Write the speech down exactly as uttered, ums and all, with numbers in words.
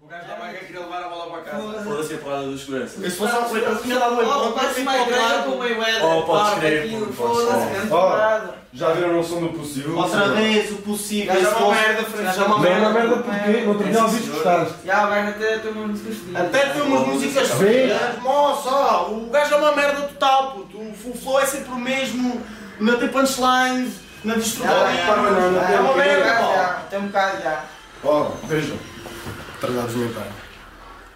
O gajo da Maiga queria levar a bola para casa. Foda-se a porrada dos seguranças. Se fosse ao Cleiton, tinha dado uma Oh, parece mais grande com o Mayweather. Oh, podes Pá, crer, aquilo, pô, podes foda-se, crer. grande Oh. parada. Já viram a noção do possível? Outra vez, o possível. Gajo é se uma fosse- merda, Francisco. gajo é uma Não é uma merda merda. porque no outro dia É, ouviste senhor. gostaste. Já, o gajo até tem uma música fodida. Até tem umas músicas Vê. feias, moça, ó, o gajo é uma merda total, puto. O flow é sempre o mesmo, não tem punchlines, não destrua Já, ali. já, não, não É tem uma o quê? merda, Já, pá. já, tem um bocado já. Ó, vejam. Trazados mentais.